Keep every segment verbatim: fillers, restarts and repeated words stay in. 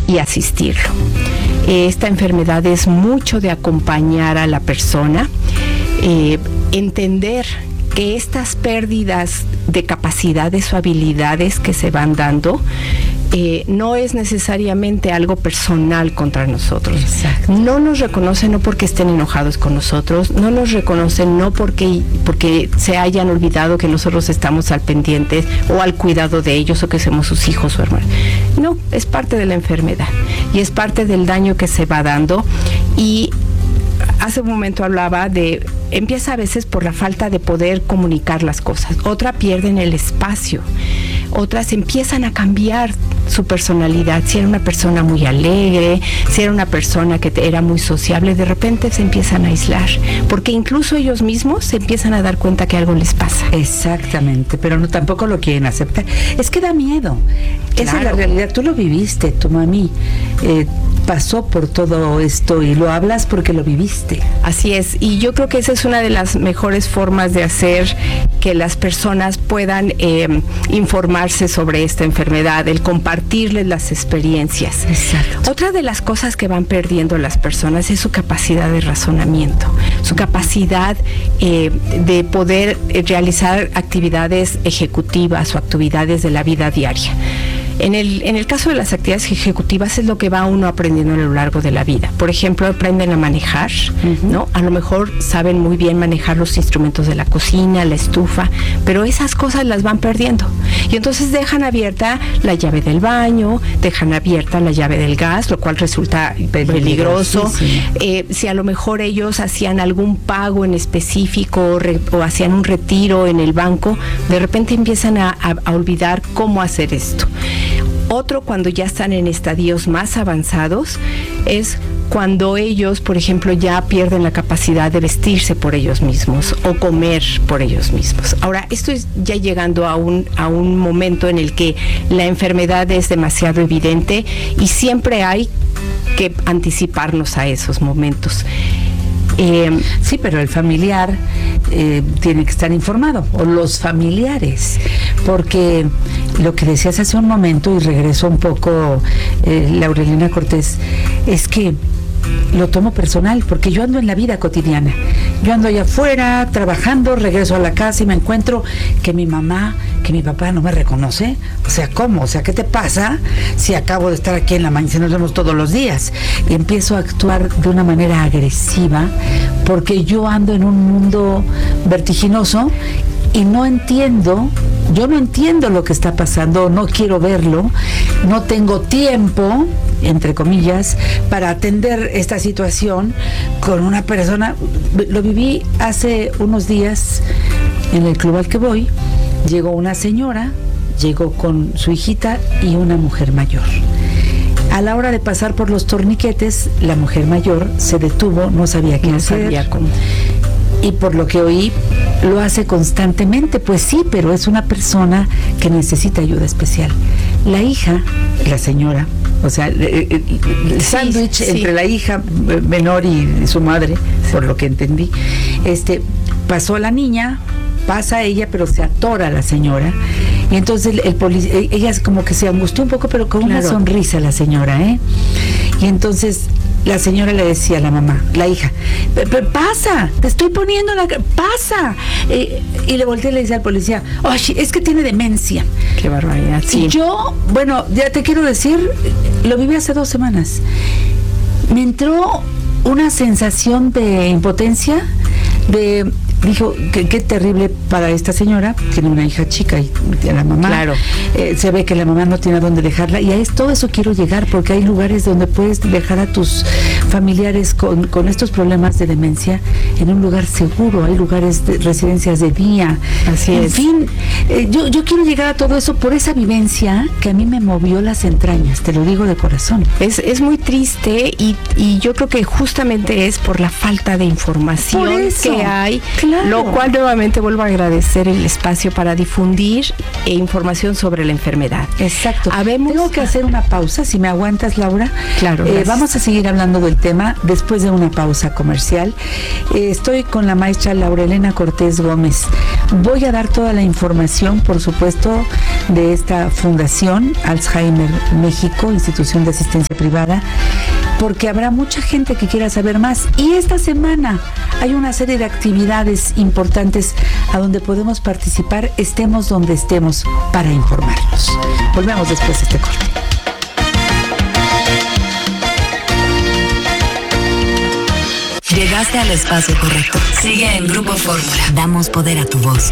y asistirlo. Esta enfermedad es mucho de acompañar a la persona, eh, entender que estas pérdidas de capacidades o habilidades que se van dando eh, no es necesariamente algo personal contra nosotros. Exacto. No nos reconocen no porque estén enojados con nosotros, no nos reconocen no porque, porque se hayan olvidado que nosotros estamos al pendiente o al cuidado de ellos o que somos sus hijos o hermanos. No, es parte de la enfermedad y es parte del daño que se va dando. Y hace un momento hablaba de, empieza a veces por la falta de poder comunicar las cosas. Otra pierden el espacio. Otras empiezan a cambiar su personalidad. Si era una persona muy alegre, si era una persona que era muy sociable, de repente se empiezan a aislar, porque incluso ellos mismos se empiezan a dar cuenta que algo les pasa. Exactamente, pero no tampoco lo quieren aceptar. Es que da miedo. Esa Claro. es la realidad. Tú lo viviste, tu mami eh, pasó por todo esto y lo hablas porque lo viviste. Así es, y yo creo que esa es una de las mejores formas de hacer que las personas puedan eh, informarse sobre esta enfermedad, el compartirles las experiencias. Exacto. Otra de las cosas que van perdiendo las personas es su capacidad de razonamiento, su capacidad eh, de poder eh, realizar actividades ejecutivas o actividades de la vida diaria. En el, en el caso de las actividades ejecutivas es lo que va uno aprendiendo a lo largo de la vida. Por ejemplo, aprenden a manejar, uh-huh. ¿no? A lo mejor saben muy bien manejar los instrumentos de la cocina, la estufa, pero esas cosas las van perdiendo. Y entonces dejan abierta la llave del baño, dejan abierta la llave del gas, lo cual resulta peligroso. Eh, si a lo mejor ellos hacían algún pago en específico o, re, o hacían un retiro en el banco, de repente empiezan a, a, a olvidar cómo hacer esto. Otro, cuando ya están en estadios más avanzados, es cuando ellos, por ejemplo, ya pierden la capacidad de vestirse por ellos mismos o comer por ellos mismos. Ahora, esto es ya llegando a un, a un momento en el que la enfermedad es demasiado evidente y siempre hay que anticiparnos a esos momentos. Eh, sí, pero el familiar eh, tiene que estar informado, o los familiares, porque lo que decías hace un momento, y regreso un poco, eh, Laurelina Cortés, es que lo tomo personal, porque yo ando en la vida cotidiana, yo ando allá afuera trabajando, regreso a la casa y me encuentro que mi mamá, que mi papá no me reconoce. O sea, ¿cómo? O sea, ¿qué te pasa si acabo de estar aquí en la mañana, si nos vemos todos los días? Y empiezo a actuar de una manera agresiva porque yo ando en un mundo vertiginoso y no entiendo, yo no entiendo lo que está pasando, no quiero verlo, no tengo tiempo, entre comillas, para atender esta situación con una persona. Lo viví hace unos días en el club al que voy. Llegó una señora, llegó con su hijita y una mujer mayor. A la hora de pasar por los torniquetes, la mujer mayor se detuvo, no sabía qué no hacer. Sabía cómo. Y por lo que oí, lo hace constantemente. Pues sí, pero es una persona que necesita ayuda especial. La hija, la señora, o sea, el, el, el sí, sándwich sí. entre la hija menor y su madre, por lo que entendí, este, pasó a la niña, pasa a ella, pero se atora la señora. Y entonces el, el policía, ella como que se angustió un poco, pero con claro. una sonrisa la señora, ¿eh? Y entonces la señora le decía a la mamá, la hija, pasa, te estoy poniendo la... pasa. Eh, y le volteé y le decía al policía, oye, es que tiene demencia. Qué barbaridad. Sí. Y yo, bueno, ya te quiero decir, lo viví hace dos semanas. Me entró una sensación de impotencia, de... Dijo que qué terrible para esta señora, tiene una hija chica y la mamá, claro. eh, se ve que la mamá no tiene a dónde dejarla, y a esto, todo eso quiero llegar, porque hay lugares donde puedes dejar a tus familiares con, con estos problemas de demencia en un lugar seguro, hay lugares de residencias de día, así en es. fin, eh, yo, yo quiero llegar a todo eso por esa vivencia que a mí me movió las entrañas, te lo digo de corazón. Es, es muy triste y, y yo creo que justamente es por la falta de información por eso, que hay. Claro. Claro. Lo cual nuevamente vuelvo a agradecer el espacio para difundir e información sobre la enfermedad. Exacto. Habemos... Tengo que hacer una pausa, si me aguantas, Laura. Claro. Eh, vamos a seguir hablando del tema después de una pausa comercial. Eh, estoy con la maestra Laura Elena Cortés Gómez. Voy a dar toda la información, por supuesto, de esta fundación Alzheimer México, institución de asistencia privada, porque habrá mucha gente que quiera saber más. Y esta semana hay una serie de actividades importantes a donde podemos participar, estemos donde estemos, para informarnos. Volvemos después de este corte. Llegaste al espacio correcto. Sigue en Grupo Fórmula. Damos poder a tu voz.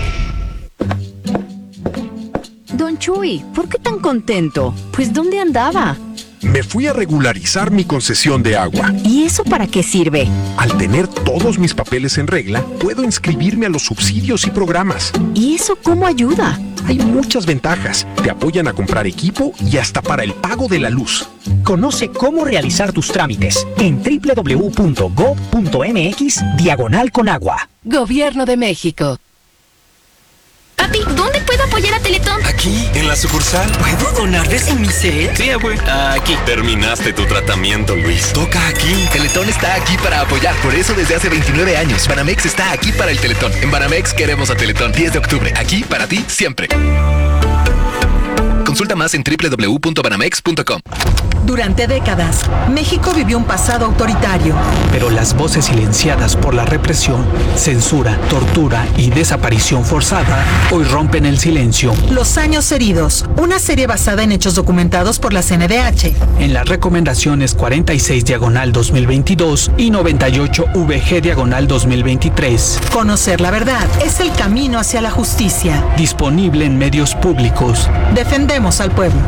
Don Chuy, ¿por qué tan contento? Pues ¿dónde andaba? Me fui a regularizar mi concesión de agua. ¿Y eso para qué sirve? Al tener todos mis papeles en regla, puedo inscribirme a los subsidios y programas. ¿Y eso cómo ayuda? Hay muchas ventajas. Te apoyan a comprar equipo y hasta para el pago de la luz. Conoce cómo realizar tus trámites en doble u doble u doble u punto gob punto eme equis diagonal con agua. Gobierno de México. Papi, ¿dónde puedo apoyar a Teletón? Aquí, en la sucursal. ¿Puedo donar desde mi set? Sí, abue. Aquí. Terminaste tu tratamiento, Luis. Toca aquí. Teletón está aquí para apoyar. Por eso desde hace veintinueve años, Banamex está aquí para el Teletón. En Banamex queremos a Teletón. diez de octubre. Aquí para ti siempre. Consulta más en doble u doble u doble u punto banamex punto com. Durante décadas, México vivió un pasado autoritario. Pero las voces silenciadas por la represión, censura, tortura y desaparición forzada hoy rompen el silencio. Los años heridos, una serie basada en hechos documentados por la C N D H. En las recomendaciones cuarenta y seis diagonal dos mil veintidós y noventa y ocho V G diagonal dos mil veintitrés. Conocer la verdad es el camino hacia la justicia. Disponible en medios públicos. Defendemos al pueblo.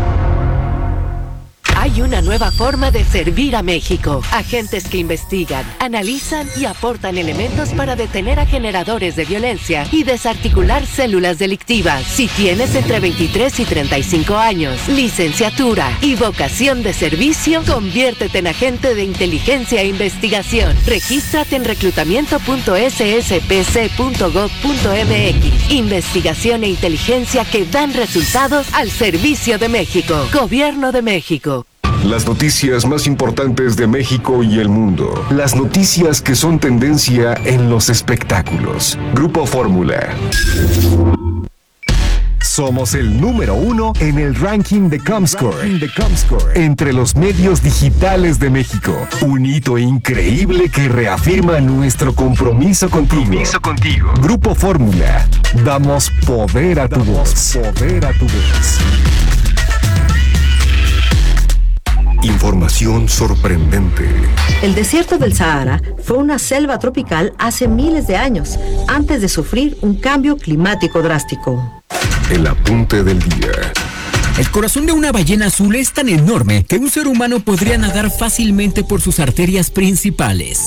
Hay una nueva forma de servir a México. Agentes que investigan, analizan y aportan elementos para detener a generadores de violencia y desarticular células delictivas. Si tienes entre veintitrés y treinta y cinco años, licenciatura y vocación de servicio, conviértete en agente de inteligencia e investigación. Regístrate en reclutamiento punto ese ese pe ce punto gob punto eme equis. Investigación e inteligencia que dan resultados al servicio de México. Gobierno de México. Las noticias más importantes de México y el mundo. Las noticias que son tendencia en los espectáculos. Grupo Fórmula. Somos el número uno en el ranking de Comscore, de Comscore entre los medios digitales de México. Un hito increíble que reafirma nuestro compromiso contigo. Compromiso contigo. Grupo Fórmula. Damos poder a tu voz. Poder a tu voz. Información sorprendente. El desierto del Sahara fue una selva tropical hace miles de años, antes de sufrir un cambio climático drástico. El apunte del día. El corazón de una ballena azul es tan enorme que un ser humano podría nadar fácilmente por sus arterias principales.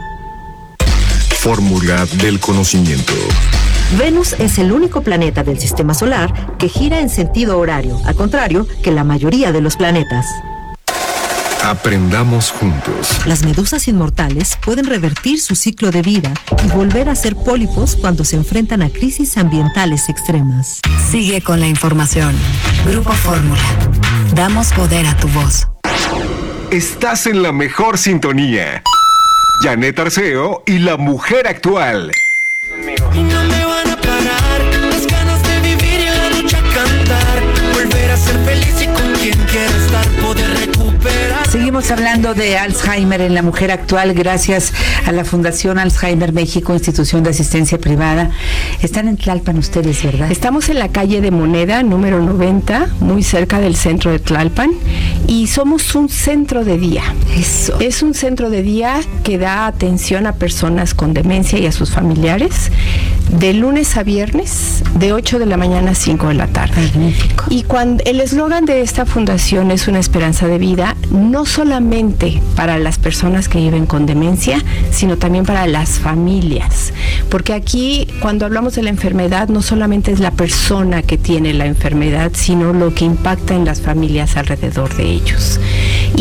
Fórmula del conocimiento. Venus es el único planeta del sistema solar que gira en sentido horario, al contrario que la mayoría de los planetas. Aprendamos juntos. Las medusas inmortales pueden revertir su ciclo de vida y volver a ser pólipos cuando se enfrentan a crisis ambientales extremas. Sigue con la información. Grupo Fórmula. Damos poder a tu voz. Estás en la mejor sintonía. Janet Arceo y la mujer actual. Y no me van a parar las ganas de vivir y en la lucha cantar. Volver a ser feliz y con quien quiera estar, poder recuperar. Seguimos hablando de Alzheimer en la mujer actual gracias a la Fundación Alzheimer México, institución de asistencia privada. Están en Tlalpan ustedes, ¿verdad? Estamos en la calle de Moneda, número noventa, muy cerca del centro de Tlalpan, y somos un centro de día. Eso. Es un centro de día que da atención a personas con demencia y a sus familiares, de lunes a viernes, de ocho de la mañana a cinco de la tarde. Magnífico. Y cuando el eslogan de esta fundación es una esperanza de vida, no solamente para las personas que viven con demencia, sino también para las familias. Porque aquí, cuando hablamos de la enfermedad, no solamente es la persona que tiene la enfermedad, sino lo que impacta en las familias alrededor de ellos. Y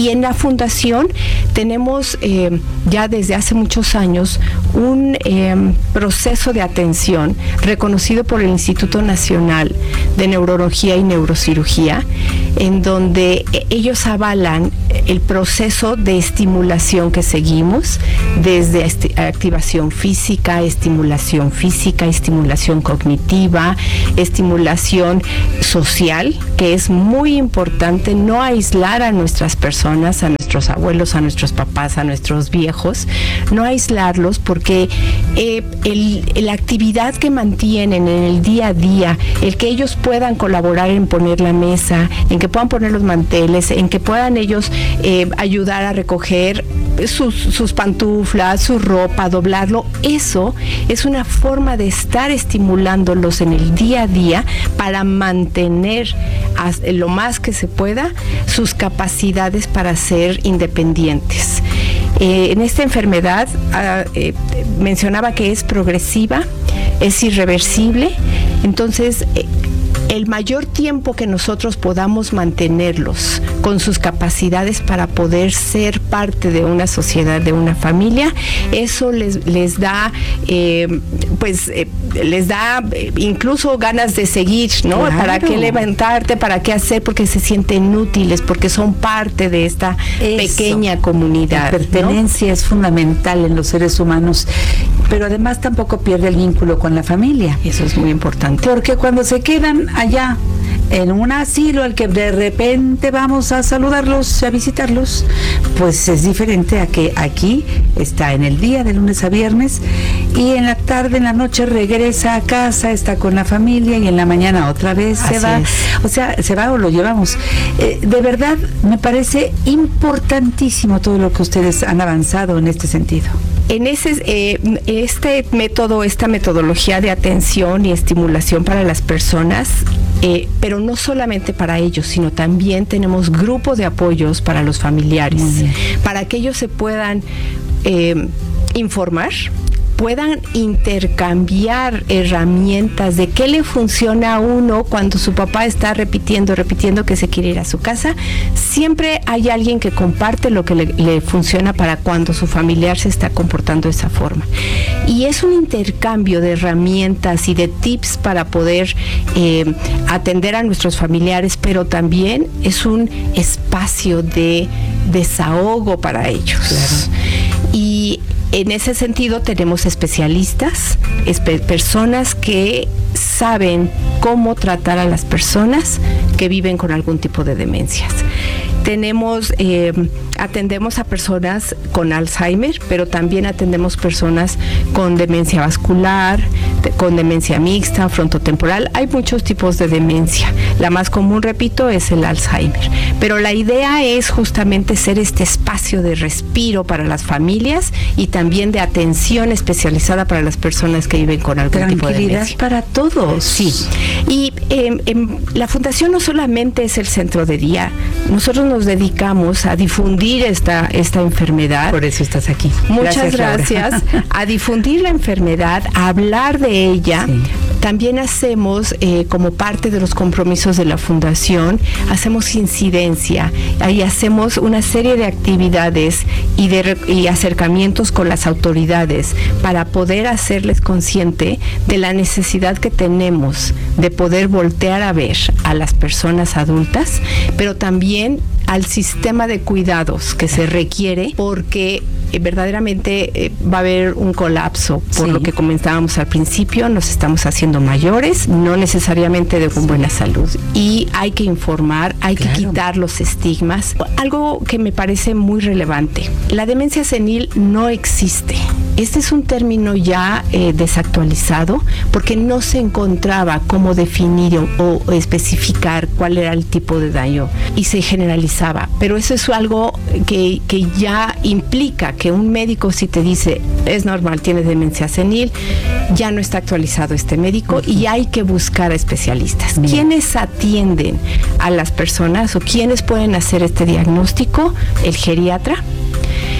Y en la fundación tenemos eh, ya desde hace muchos años un eh, proceso de atención reconocido por el Instituto Nacional de Neurología y Neurocirugía, en donde ellos avalan el proceso de estimulación que seguimos, desde esti- activación física, estimulación física, estimulación cognitiva, estimulación social, que es muy importante no aislar a nuestras personas, a nuestros abuelos, a nuestros papás, a nuestros viejos, no aislarlos, porque eh, el, la actividad que mantienen en el día a día, el que ellos puedan colaborar en poner la mesa, en que puedan poner los manteles, en que puedan ellos eh, ayudar a recoger sus, sus pantuflas, su ropa, doblarlo, eso es una forma de estar estimulándolos en el día a día para mantener hasta lo más que se pueda sus capacidades para ser independientes. Eh, en esta enfermedad ah, eh, mencionaba que es progresiva, es irreversible, entonces eh, el mayor tiempo que nosotros podamos mantenerlos con sus capacidades para poder ser parte de una sociedad, de una familia, eso les, les da, eh, pues, eh, les da eh, incluso ganas de seguir, ¿no? Claro. ¿Para qué levantarte? ¿Para qué hacer? Porque se sienten útiles, porque son parte de esta eso. pequeña comunidad. La pertenencia, ¿no?, es fundamental en los seres humanos, pero además tampoco pierde el vínculo con la familia. Eso es muy importante. Porque cuando se quedan allá en un asilo al que de repente vamos a saludarlos, a visitarlos, pues es diferente a que aquí está en el día de lunes a viernes y en la tarde, en la noche regresa a casa, está con la familia y en la mañana otra vez se Así va. es. O sea, se va o lo llevamos. Eh, de verdad, me parece importantísimo todo lo que ustedes han avanzado en este sentido. En ese, eh, este método, esta metodología de atención y estimulación para las personas, eh, pero no solamente para ellos, sino también tenemos grupos de apoyos para los familiares, para que ellos se puedan eh, informar, puedan intercambiar herramientas de qué le funciona a uno cuando su papá está repitiendo, repitiendo que se quiere ir a su casa. Siempre hay alguien que comparte lo que le, le funciona para cuando su familiar se está comportando de esa forma. Y es un intercambio de herramientas y de tips para poder eh, atender a nuestros familiares, pero también es un espacio de desahogo para ellos. Claro. Y en ese sentido tenemos especialistas, espe- personas que saben cómo tratar a las personas que viven con algún tipo de demencias. Tenemos, eh, atendemos a personas con Alzheimer, pero también atendemos personas con demencia vascular, de, con demencia mixta, frontotemporal. Hay muchos tipos de demencia. La más común, repito, es el Alzheimer. Pero la idea es justamente ser este espacio de respiro para las familias y también de atención especializada para las personas que viven con algún tipo de demencia. Tranquilidad para todos. Sí. Y eh, eh, la Fundación no solamente es el centro de día. Nosotros nos dedicamos a difundir esta, esta enfermedad. Por eso estás aquí. Muchas gracias. gracias a difundir la enfermedad, a hablar de ella. Sí. También hacemos, eh, como parte de los compromisos de la Fundación, hacemos incidencia. Ahí hacemos una serie de actividades y, de, y acercamientos con las autoridades para poder hacerles consciente de la necesidad que tenemos de poder voltear a ver a las personas adultas, pero también al sistema de cuidados que se requiere, porque eh, verdaderamente eh, va a haber un colapso por sí. lo que comentábamos al principio. Nos estamos haciendo mayores, no necesariamente de sí. buena salud, y hay que informar, hay claro. que quitar los estigmas. Algo que me parece muy relevante: la demencia senil no existe. Este es un término ya eh, desactualizado, porque no se encontraba cómo definir o, o especificar cuál era el tipo de daño y se generalizaba. Pero eso es algo que, que ya implica que un médico, si te dice es normal, tienes demencia senil, ya no está actualizado este médico y hay que buscar a especialistas. Bien. ¿Quiénes atienden a las personas o quiénes pueden hacer este diagnóstico? El geriatra.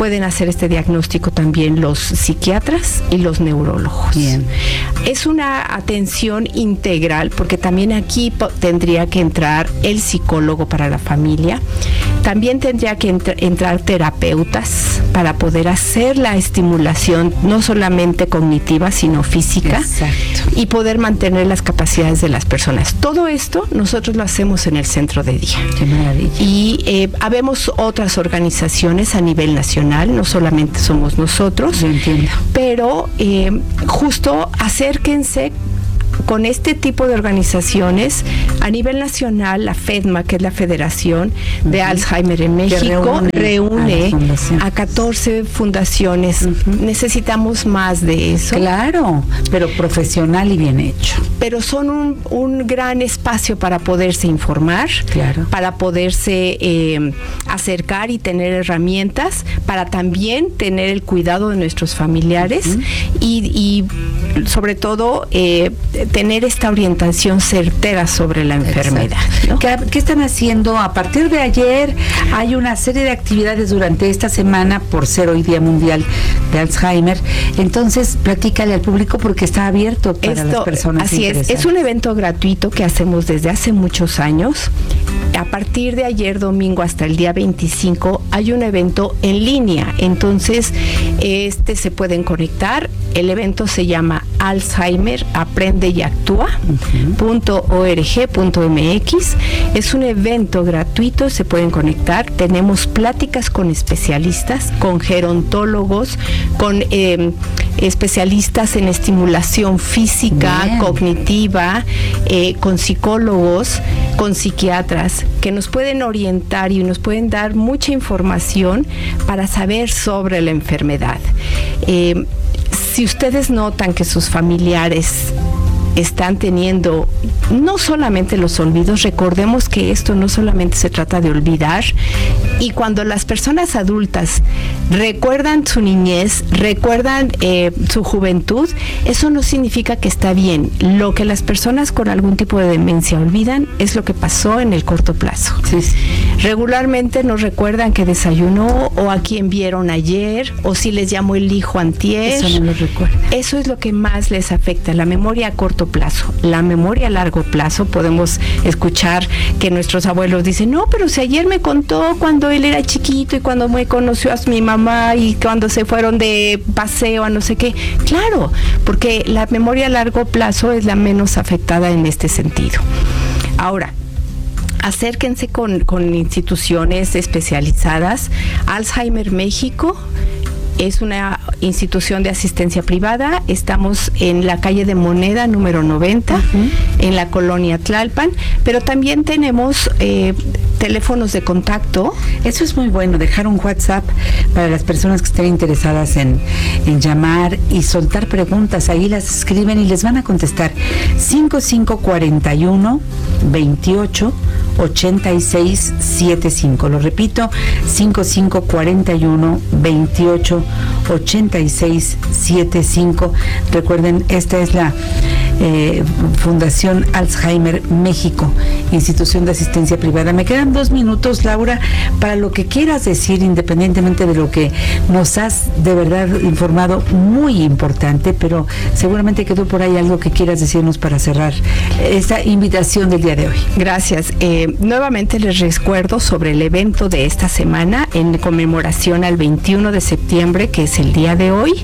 pueden hacer este diagnóstico también los psiquiatras y los neurólogos. Bien. Es una atención integral, porque también aquí tendría que entrar el psicólogo para la familia, también tendría que entr- entrar terapeutas para poder hacer la estimulación no solamente cognitiva sino física. Exacto. Y poder mantener las capacidades de las personas. Todo esto nosotros lo hacemos en el centro de día. Qué maravilla. Y eh, habemos otras organizaciones a nivel nacional, no solamente somos nosotros. Yo entiendo. Pero eh, justo acérquense con este tipo de organizaciones a nivel nacional. La FEDMA, que es la Federación de uh-huh. Alzheimer en México, reúne, reúne a, a catorce fundaciones. Uh-huh. Necesitamos más de eso. Claro, pero profesional y bien hecho. Pero son un, un gran espacio para poderse informar, claro. para poderse eh, acercar y tener herramientas, para también tener el cuidado de nuestros familiares uh-huh. y, y sobre todo eh, tener esta orientación certera sobre la enfermedad, ¿no? ¿Qué, ¿Qué están haciendo? A partir de ayer hay una serie de actividades durante esta semana por ser hoy Día Mundial de Alzheimer. Entonces, platícale al público porque está abierto para Esto, las personas así interesadas. Es, es un evento gratuito que hacemos desde hace muchos años. A partir de ayer domingo hasta el día veinticinco hay un evento en línea, entonces este se pueden conectar. El evento se llama Alzheimer Aprende y Actúa uh-huh. punto org punto mx. Es un evento gratuito, se pueden conectar. Tenemos pláticas con especialistas, con gerontólogos, con eh, especialistas en estimulación física, Bien. cognitiva, eh, con psicólogos, con psiquiatras, que nos pueden orientar y nos pueden dar mucha información para saber sobre la enfermedad. Eh, si ustedes notan que sus familiares están teniendo no solamente los olvidos, recordemos que esto no solamente se trata de olvidar, y cuando las personas adultas recuerdan su niñez, recuerdan eh, su juventud, eso no significa que está bien. Lo que las personas con algún tipo de demencia olvidan es lo que pasó en el corto plazo. Sí, sí. Regularmente nos recuerdan que desayunó, o a quién vieron ayer, o si les llamó el hijo antier. Eso no lo recuerdan. Eso es lo que más les afecta, la memoria a corto plazo. La memoria a largo plazo, podemos escuchar que nuestros abuelos dicen, no, pero si ayer me contó cuando él era chiquito y cuando me conoció a mi mamá y cuando se fueron de paseo a no sé qué. Claro, porque la memoria a largo plazo es la menos afectada en este sentido. Ahora, acérquense con, con instituciones especializadas. Alzheimer México es una institución de asistencia privada. Estamos en la calle de Moneda número noventa, uh-huh. en la colonia Tlalpan, pero también tenemos eh, teléfonos de contacto. Eso es muy bueno, dejar un WhatsApp para las personas que estén interesadas en, en llamar y soltar preguntas. Ahí las escriben y les van a contestar. cinco cinco cuatro uno, veintiocho, ochenta y seis setenta y cinco. Lo repito, cinco cinco cuatro uno, veintiocho, ochenta y seis setenta y cinco. Recuerden, esta es la eh, Fundación Alzheimer México, institución de asistencia privada. Me quedan dos minutos, Laura, para lo que quieras decir, independientemente de lo que nos has de verdad informado, muy importante, pero seguramente quedó por ahí algo que quieras decirnos para cerrar esta invitación del día de hoy. Gracias. Eh, nuevamente les recuerdo sobre el evento de esta semana en conmemoración al veintiuno de septiembre, que es el día de hoy,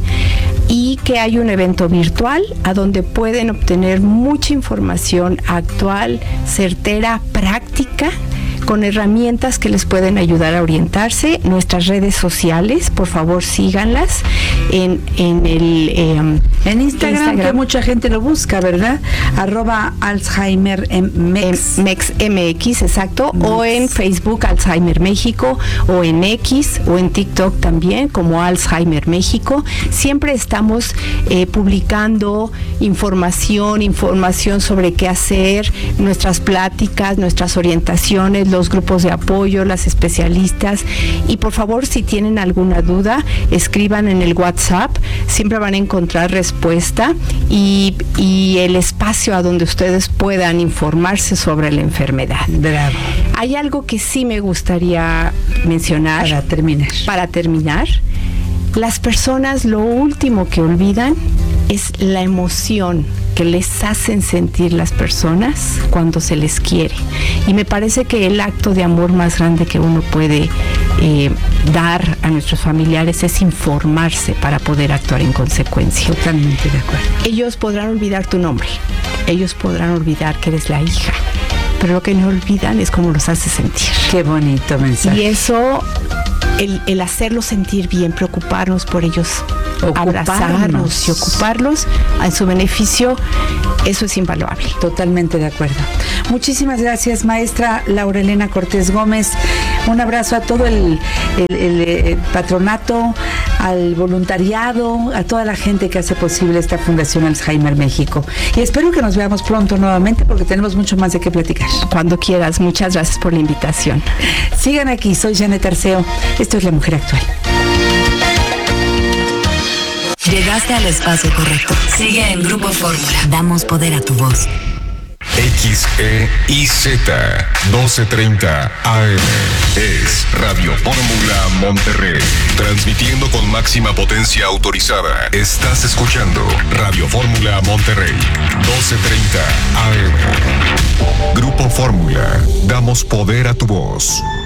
y que hay un evento virtual a donde pueden obtener mucha información actual, certera, práctica, con herramientas que les pueden ayudar a orientarse. Nuestras redes sociales, por favor, síganlas en, en el eh, en Instagram, Instagram, que mucha gente lo busca, ¿verdad? Arroba Alzheimer Mex. Mex M X, exacto. Mex. O en Facebook, Alzheimer México, o en X, o en TikTok también, como Alzheimer México. Siempre estamos eh, publicando información, información sobre qué hacer, nuestras pláticas, nuestras orientaciones, los grupos de apoyo, las especialistas. Y por favor, si tienen alguna duda, escriban en el WhatsApp, siempre van a encontrar respuesta y, y el espacio a donde ustedes puedan informarse sobre la enfermedad. Bravo. Hay algo que sí me gustaría mencionar. Para terminar. Para terminar, las personas lo último que olvidan es la emoción que les hacen sentir las personas cuando se les quiere. Y me parece que el acto de amor más grande que uno puede eh, dar a nuestros familiares es informarse para poder actuar en consecuencia. Totalmente de acuerdo. Ellos podrán olvidar tu nombre, ellos podrán olvidar que eres la hija, pero lo que no olvidan es cómo los hace sentir. Qué bonito mensaje. Y eso, el, el hacerlos sentir bien, preocuparnos por ellos, Ocuparnos. abrazarlos y ocuparlos en su beneficio, eso es invaluable. Totalmente de acuerdo. Muchísimas gracias, maestra Laura Elena Cortés Gómez. Un abrazo a todo el, el, el, el patronato, al voluntariado, a toda la gente que hace posible esta Fundación Alzheimer México. Y espero que nos veamos pronto nuevamente porque tenemos mucho más de qué platicar. Cuando quieras. Muchas gracias por la invitación. Sigan aquí, soy Janet Arceo. Esto es La Mujer Actual. Llegaste al espacio correcto. Sigue en Grupo Fórmula. Damos poder a tu voz. X E I Z doce treinta A M es Radio Fórmula Monterrey, transmitiendo con máxima potencia autorizada. Estás escuchando Radio Fórmula Monterrey, doce treinta A M. Grupo Fórmula, damos poder a tu voz.